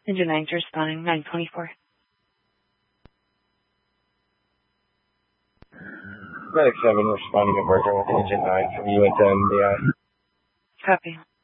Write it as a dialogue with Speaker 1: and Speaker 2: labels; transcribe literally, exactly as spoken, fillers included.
Speaker 1: Engine nine's responding, nine twenty-four.
Speaker 2: Medic seven responding at Merger with Engine nine from U N ten B I.
Speaker 1: Copy.